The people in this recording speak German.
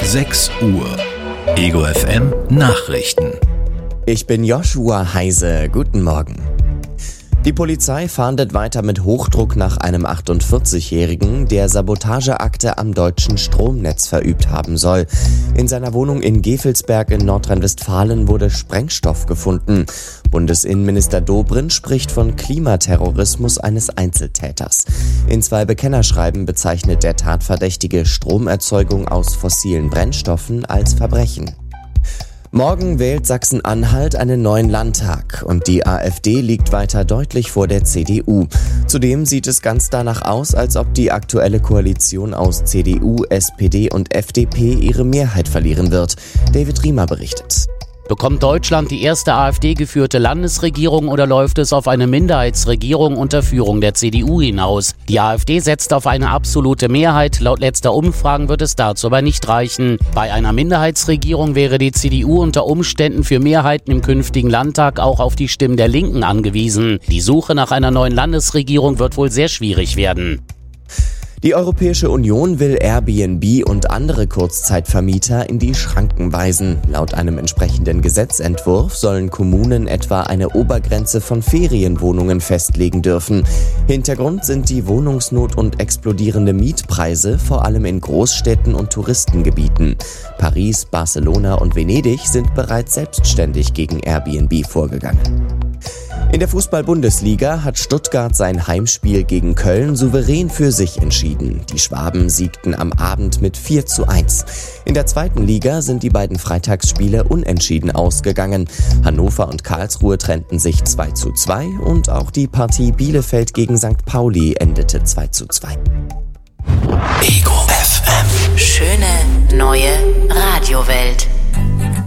6 Uhr. Ego FM Nachrichten. Ich bin Joshua Heise. Guten Morgen. Die Polizei fahndet weiter mit Hochdruck nach einem 48-Jährigen, der Sabotageakte am deutschen Stromnetz verübt haben soll. In seiner Wohnung in Gevelsberg in Nordrhein-Westfalen wurde Sprengstoff gefunden. Bundesinnenminister Dobrindt spricht von Klimaterrorismus eines Einzeltäters. In 2 Bekennerschreiben bezeichnet der Tatverdächtige Stromerzeugung aus fossilen Brennstoffen als Verbrechen. Morgen wählt Sachsen-Anhalt einen neuen Landtag und die AfD liegt weiter deutlich vor der CDU. Zudem sieht es ganz danach aus, als ob die aktuelle Koalition aus CDU, SPD und FDP ihre Mehrheit verlieren wird. David Riemer berichtet. Bekommt Deutschland die erste AfD-geführte Landesregierung oder läuft es auf eine Minderheitsregierung unter Führung der CDU hinaus? Die AfD setzt auf eine absolute Mehrheit. Laut letzter Umfragen wird es dazu aber nicht reichen. Bei einer Minderheitsregierung wäre die CDU unter Umständen für Mehrheiten im künftigen Landtag auch auf die Stimmen der Linken angewiesen. Die Suche nach einer neuen Landesregierung wird wohl sehr schwierig werden. Die Europäische Union will Airbnb und andere Kurzzeitvermieter in die Schranken weisen. Laut einem entsprechenden Gesetzentwurf sollen Kommunen etwa eine Obergrenze von Ferienwohnungen festlegen dürfen. Hintergrund sind die Wohnungsnot und explodierende Mietpreise, vor allem in Großstädten und Touristengebieten. Paris, Barcelona und Venedig sind bereits selbstständig gegen Airbnb vorgegangen. In der Fußball-Bundesliga hat Stuttgart sein Heimspiel gegen Köln souverän für sich entschieden. Die Schwaben siegten am Abend mit 4:1. In der 2. Liga sind die beiden Freitagsspiele unentschieden ausgegangen. Hannover und Karlsruhe trennten sich 2:2 und auch die Partie Bielefeld gegen St. Pauli endete 2:2. Ego FM. Schöne neue